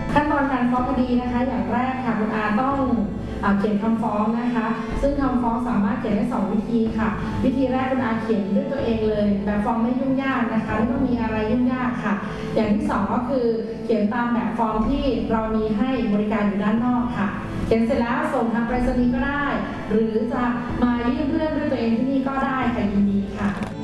ขั้นตอนการฟ้องคดีนะคะอย่างแรกค่ะคุณอาต้องเขียนคำฟ้องนะคะซึ่งคำฟ้องสามารถเขียนได้2 วิธีค่ะวิธีแรกคุณอาเขียนด้วยตัวเองเลยแบบฟอร์มไม่ยุ่งยากนะคะไม่ต้องมีอะไรยุ่งยากค่ะอย่างที่2ก็คือเขียนตามแบบฟอร์มที่เรามีให้บริการอยู่ด้านนอกค่ะเขียนเสร็จแล้วส่งทางไปรษณีย์ก็ได้หรือจะมายื่นเรื่องด้วยตัวเองที่นี่ก็ได้